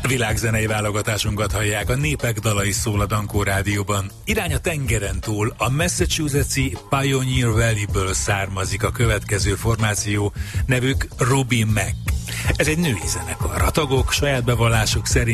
Világzenei válogatásunkat hallják, a népek dalai szól a Dankó Rádióban. Irány a tengeren túl, a Massachusetts-i Pioneer Valley-ből származik a következő formáció, nevük Ruby Mac. Ez egy női zenekar. A tagok saját bevallásuk szerint